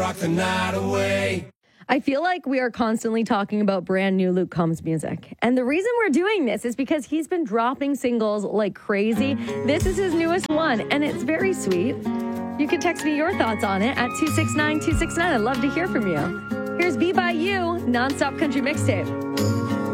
rock the night away. I feel like we are constantly talking about brand new Luke Combs music. And the reason we're doing this is because he's been dropping singles like crazy. This is his newest one, and it's very sweet. You can text me your thoughts on it at 269-269. I'd love to hear from you. Here's Be By You, Nonstop Country Mixtape.